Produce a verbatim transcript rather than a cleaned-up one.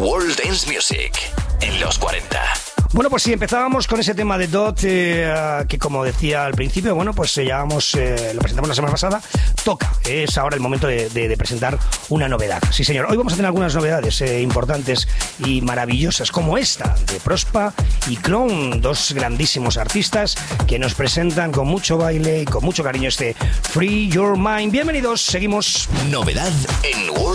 World Dance Music en los cuarenta. Bueno, pues sí, empezábamos con ese tema de Dot, eh, que como decía al principio, bueno, pues eh, llevamos, eh, lo presentamos la semana pasada, toca, es ahora el momento de, de, de presentar una novedad. Sí, señor, hoy vamos a tener algunas novedades eh, importantes y maravillosas, como esta, de Prospa y Clone, dos grandísimos artistas que nos presentan con mucho baile y con mucho cariño este Free Your Mind. Bienvenidos, seguimos. Novedad en World